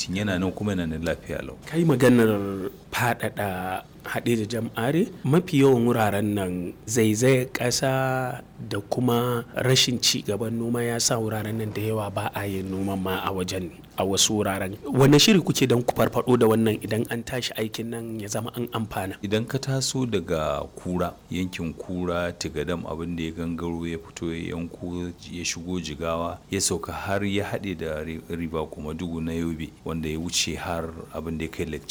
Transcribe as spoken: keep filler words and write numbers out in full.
titin yana nan kuma yana nan lafiya lau. Kai maganar faɗaɗa haɗe da jam'are, mafi yawan wuraren nan zaizayar ƙasa da kuma rashin ci gaban noma ya sa wuraren nan da yawa ba a yin noman ma a wajen a wasu wuraren. Wane shiri kuke don ku farfaɗo da wannan idan an tashi aikin nan ya zama an amfana? Idan ka taso daga Kura, yankin Kura Tigadam, abin da ya gangaro ya fito ya yanko ya shigo Jigawa ya sauka har ya haɗe da riba kuma dugu na Yobe wanda ya wuce har abin da ya kai Lake